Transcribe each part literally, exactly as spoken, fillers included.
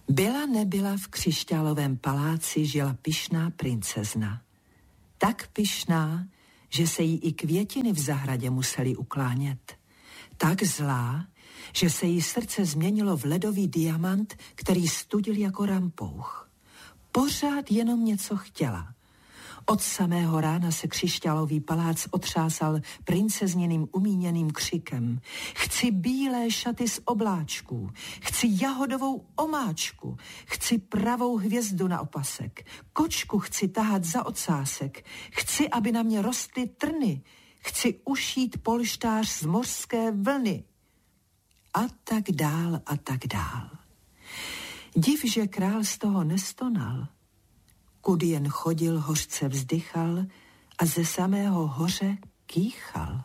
Byla nebyla, v křišťálovém paláci žila pyšná princezna. Tak pyšná, že se jí i květiny v zahradě musely uklánět. Tak zlá, že se jí srdce změnilo v ledový diamant, který studil jako rampouch. Pořád jenom něco chtěla. Od samého rána se křišťálový palác otřásal princezněným umíněným křikem. Chci bílé šaty z obláčků, chci jahodovou omáčku, chci pravou hvězdu na opasek, kočku chci tahat za ocásek, chci, aby na mě rostly trny, chci ušít polštář z mořské vlny. A tak dál, a tak dál. Div, že král z toho nestonal. Kudy jen chodil, hořce vzdychal a ze samého hoře kýchal.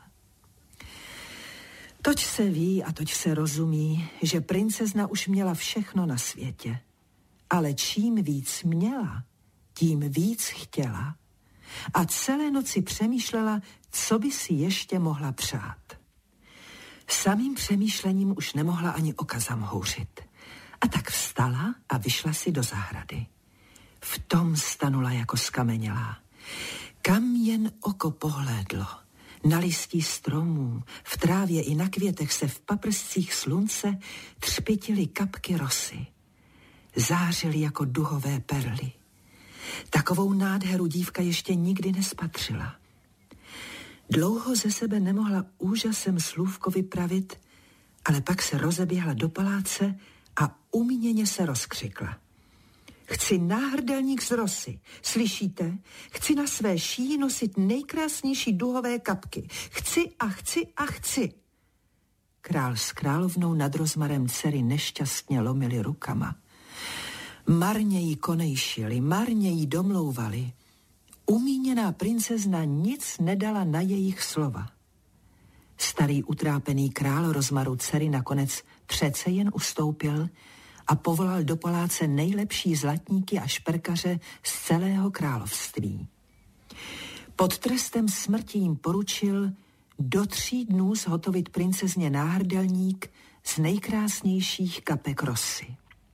Toť se ví a toť se rozumí, že princezna už měla všechno na světě. Ale čím víc měla, tím víc chtěla. A celé noci přemýšlela, co by si ještě mohla přát. Samým přemýšlením už nemohla ani oka zamhouřit. A tak vstala a vyšla si do zahrady. V tom stanula jako skamenělá. Kam jen oko pohlédlo, na listí stromů, v trávě i na květech se v paprscích slunce třpitily kapky rosy. Zářily jako duhové perly. Takovou nádheru dívka ještě nikdy nespatřila. Dlouho ze sebe nemohla úžasem slůvko vypravit, ale pak se rozeběhla do paláce a umíněně se rozkřikla. Chci náhrdelník z rosy, slyšíte? Chci na své šíji nosit nejkrásnější duhové kapky. Chci a chci a chci. Král s královnou nad rozmarem dcery nešťastně lomili rukama. Marně jí konejšili, marně jí domlouvali. Umíněná princezna nic nedala na jejich slova. Starý utrápený král rozmaru dcery nakonec přece jen ustoupil a povolal do paláce nejlepší zlatníky a šperkaře z celého království. Pod trestem smrti jim poručil do tří dnů zhotovit princezně náhrdelník z nejkrásnějších kapek rosy.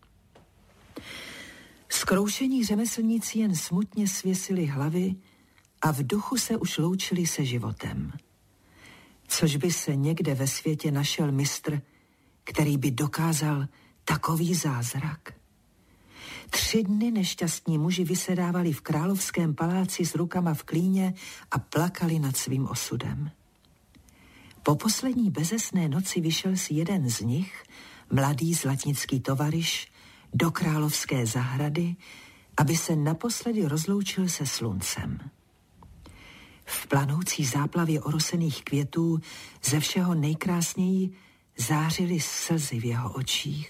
Zkroušení řemeslníci jen smutně svěsili hlavy a v duchu se už loučili se životem. Což by se někde ve světě našel mistr, který by dokázal takový zázrak. Tři dny nešťastní muži vysedávali v královském paláci s rukama v klíně a plakali nad svým osudem. Po poslední bezesné noci vyšel si jeden z nich, mladý zlatnický tovaryš, do královské zahrady, aby se naposledy rozloučil se sluncem. V planoucí záplavě orosených květů ze všeho nejkrásněji zářily slzy v jeho očích.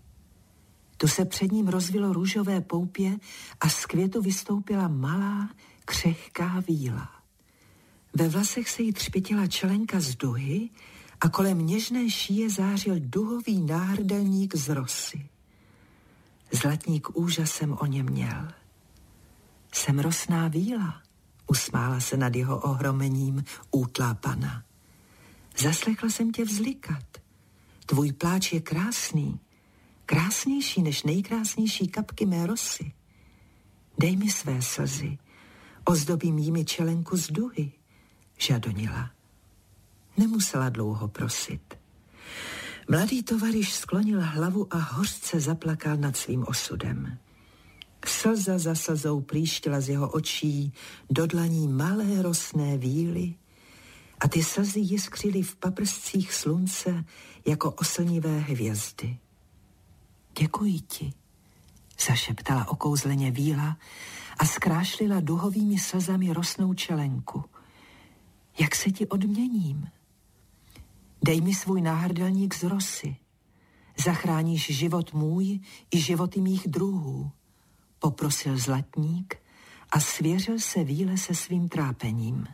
Tu se před ním rozvilo růžové poupě a z květu vystoupila malá, křehká víla. Ve vlasech se jí třpitila čelenka z duhy a kolem něžné šíje zářil duhový náhrdelník z rosy. Zlatník úžasem o něm měl. Jsem rosná víla, usmála se nad jeho ohromením útlá pana. Zaslechla jsem tě vzlikat. Tvůj pláč je krásný, krásnější než nejkrásnější kapky mé rosy. Dej mi své slzy, ozdobím jimi čelenku z duhy, žadonila. Nemusela dlouho prosit. Mladý tovaryš sklonil hlavu a hořce zaplakal nad svým osudem. Slza za slzou plíštila z jeho očí do dlaní malé rosné víly a ty slzy jiskřily v paprscích slunce jako oslnivé hvězdy. Děkuji ti, zašeptala okouzleně víla a zkrášlila duhovými slzami rosnou čelenku. Jak se ti odměním? Dej mi svůj náhrdelník z rosy. Zachráníš život můj i životy mých druhů, poprosil zlatník a svěřil se víle se svým trápením.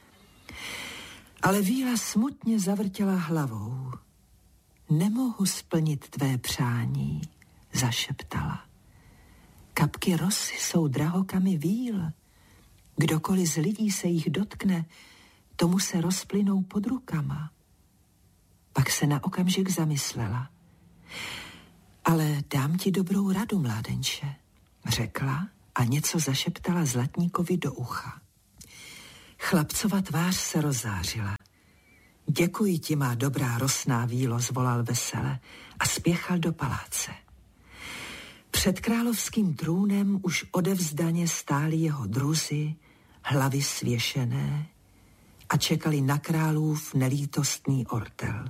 Ale víla smutně zavrtěla hlavou. Nemohu splnit tvé přání, zašeptala. Kapky rosy jsou drahokamy víl. Kdokoliv z lidí se jich dotkne, tomu se rozplynou pod rukama. Pak se na okamžik zamyslela. Ale dám ti dobrou radu, mládenče, řekla a něco zašeptala Zlatníkovi do ucha. Chlapcova tvář se rozzářila. Děkuji ti, má dobrá rosná vílo, zvolal vesele a spěchal do paláce. Před královským trůnem už odevzdaně stáli jeho druzi, hlavy svěšené, a čekali na králův nelítostný ortel.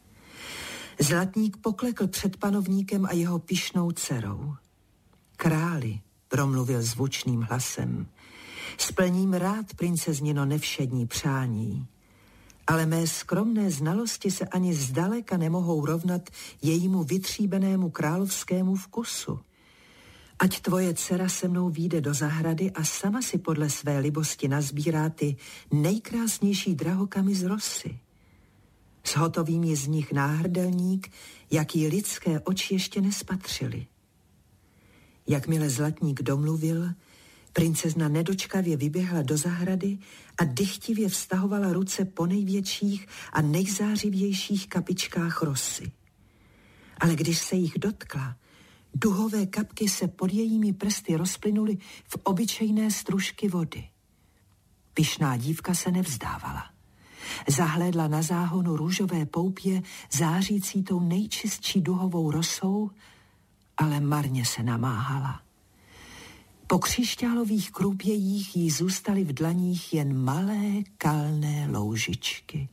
Zlatník poklekl před panovníkem a jeho pyšnou dcerou. Králi, promluvil zvučným hlasem, splním rád, princeznino, nevšední přání, ale mé skromné znalosti se ani zdaleka nemohou rovnat jejímu vytříbenému královskému vkusu. Ať tvoje dcera se mnou vyjde do zahrady a sama si podle své libosti nazbírá ty nejkrásnější drahokamy z rosy. Zhotovím ji z nich náhrdelník, jaký lidské oči ještě nespatřily. Jakmile Zlatník domluvil, princezna nedočkavě vyběhla do zahrady a dychtivě vztahovala ruce po největších a nejzářivějších kapičkách rosy. Ale když se jich dotkla, duhové kapky se pod jejími prsty rozplynuly v obyčejné stružky vody. Pyšná dívka se nevzdávala. Zahlédla na záhonu růžové poupě zářící tou nejčistší duhovou rosou, ale marně se namáhala. Po křišťálových krůpějích jí zůstaly v dlaních jen malé kalné loužičky.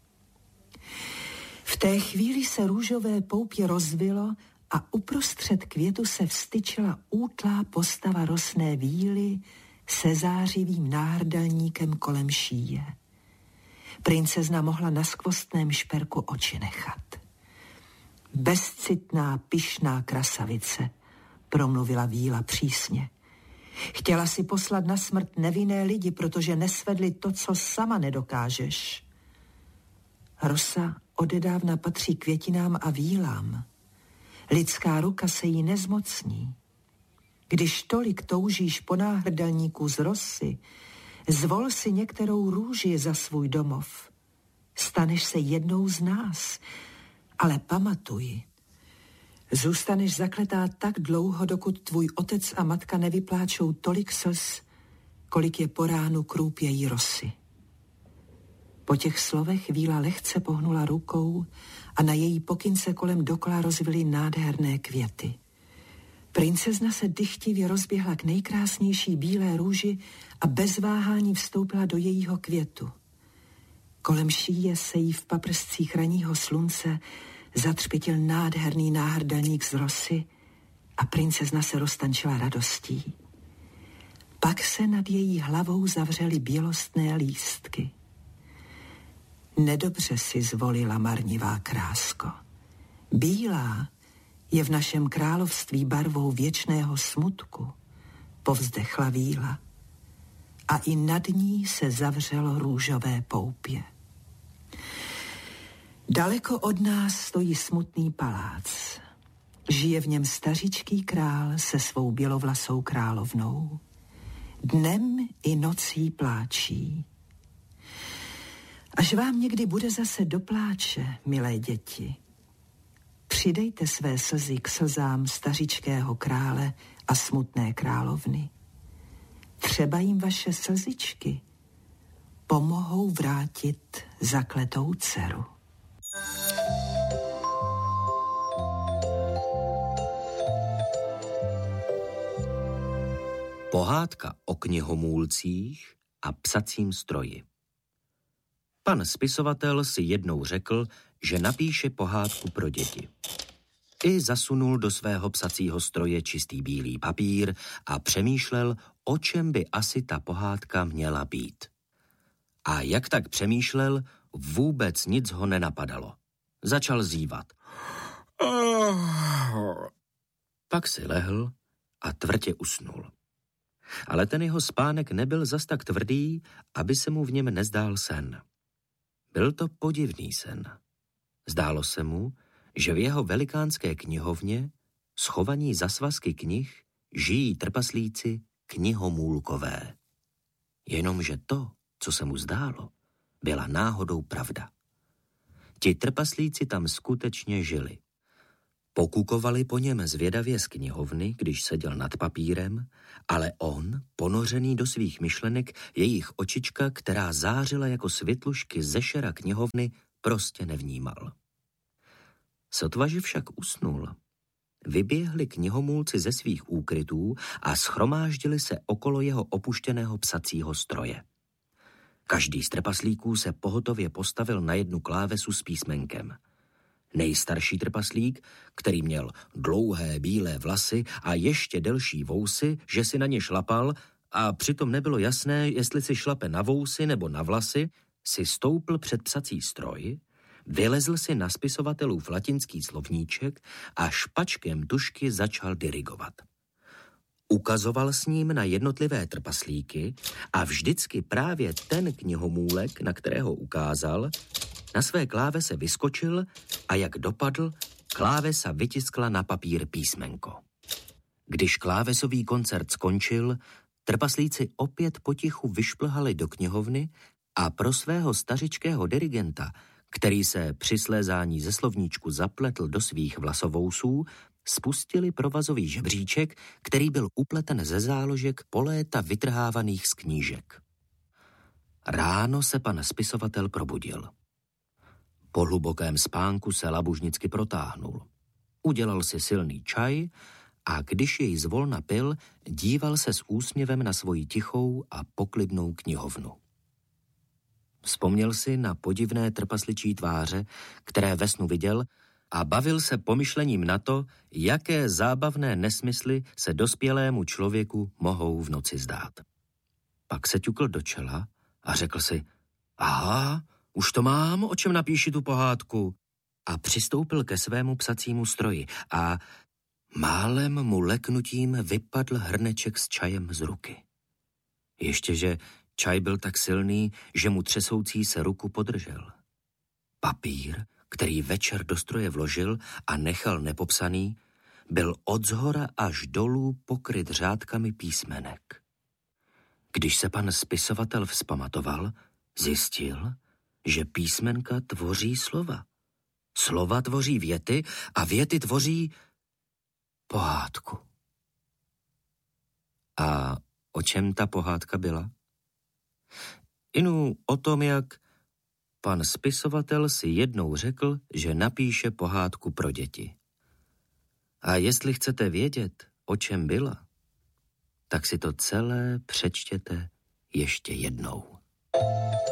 V té chvíli se růžové poupě rozvilo a uprostřed květu se vstyčila útlá postava rosné víly se zářivým náhrdelníkem kolem šíje. Princezna mohla na skvostném šperku oči nechat. Bezcitná, pyšná krasavice, promluvila víla přísně. Chtěla si poslat na smrt nevinné lidi, protože nesvedli to, co sama nedokážeš. Rosa odedávna patří květinám a vílám. Lidská ruka se jí nezmocní. Když tolik toužíš po náhrdelníku z rosy, zvol si některou růži za svůj domov. Staneš se jednou z nás, ale pamatuj, zůstaneš zakletá tak dlouho, dokud tvůj otec a matka nevypláčou tolik slz, kolik je po ránu krůpějí rosy. Po těch slovech víla lehce pohnula rukou a na její pokyn se kolem dokola rozvily nádherné květy. Princezna se dychtivě rozběhla k nejkrásnější bílé růži a bez váhání vstoupila do jejího květu. Kolem šíje se jí v paprscích ranního slunce zatřpitil nádherný náhrdelník z rosy a princezna se roztančila radostí. Pak se nad její hlavou zavřely bělostné lístky. Nedobře si zvolila, marnivá krásko. Bílá je v našem království barvou věčného smutku, povzdechla víla. A i nad ní se zavřelo růžové poupě. Daleko od nás stojí smutný palác. Žije v něm stařičký král se svou bělovlasou královnou. Dnem i nocí pláčí. Až vám někdy bude zase do pláče, milé děti, přidejte své slzy k slzám stařičkého krále a smutné královny. Třeba jim vaše slzičky pomohou vrátit zakletou dceru. Pohádka o knihomůlcích a psacím stroji. Pan spisovatel si jednou řekl, že napíše pohádku pro děti. I zasunul do svého psacího stroje čistý bílý papír a přemýšlel, o čem by asi ta pohádka měla být. A jak tak přemýšlel, vůbec nic ho nenapadalo. Začal zívat. Pak si lehl a tvrdě usnul. Ale ten jeho spánek nebyl zas tak tvrdý, aby se mu v něm nezdál sen. Byl to podivný sen. Zdálo se mu, že v jeho velikánské knihovně, schovaní za svazky knih, žijí trpaslíci knihomůlkové. Jenomže to, co se mu zdálo, byla náhodou pravda. Ti trpaslíci tam skutečně žili. Pokukovali po něm zvědavě z knihovny, když seděl nad papírem, ale on, ponořený do svých myšlenek, jejich očička, která zářila jako světlušky ze šera knihovny, prostě nevnímal. Sotva, že však usnul, vyběhli knihomůlci ze svých úkrytů a schromáždili se okolo jeho opuštěného psacího stroje. Každý z trpaslíků se pohotově postavil na jednu klávesu s písmenkem. Nejstarší trpaslík, který měl dlouhé bílé vlasy a ještě delší vousy, že si na ně šlapal a přitom nebylo jasné, jestli si šlape na vousy nebo na vlasy, si stoupl před psací stroj, vylezl si na spisovatelův latinský slovníček a špačkem tužky začal dirigovat. Ukazoval s ním na jednotlivé trpaslíky a vždycky právě ten knihomůlek, na kterého ukázal, na své klávese vyskočil a jak dopadl, klávesa vytiskla na papír písmenko. Když klávesový koncert skončil, trpaslíci opět potichu vyšplhali do knihovny a pro svého stařičkého dirigenta, který se při slézání ze slovníčku zapletl do svých vlasovousů, spustili provazový žebříček, který byl upleten ze záložek po léta vytrhávaných z knížek. Ráno se pan spisovatel probudil. Po hlubokém spánku se labužnicky protáhnul. Udělal si silný čaj a když jej zvolna pil, díval se s úsměvem na svoji tichou a poklidnou knihovnu. Vzpomněl si na podivné trpasličí tváře, které ve snu viděl, a bavil se pomyšlením na to, jaké zábavné nesmysly se dospělému člověku mohou v noci zdát. Pak se ťukl do čela a řekl si, aha, už to mám, o čem napíši tu pohádku. A přistoupil ke svému psacímu stroji a málem mu leknutím vypadl hrneček s čajem z ruky. Ještěže čaj byl tak silný, že mu třesoucí se ruku podržel. Papír, který večer do stroje vložil a nechal nepopsaný, byl odzhora až dolů pokryt řádkami písmenek. Když se pan spisovatel vzpamatoval, zjistil, že písmenka tvoří slova. Slova tvoří věty a věty tvoří pohádku. A o čem ta pohádka byla? Inu o tom, jak pan spisovatel si jednou řekl, že napíše pohádku pro děti. A jestli chcete vědět, o čem byla, tak si to celé přečtěte ještě jednou.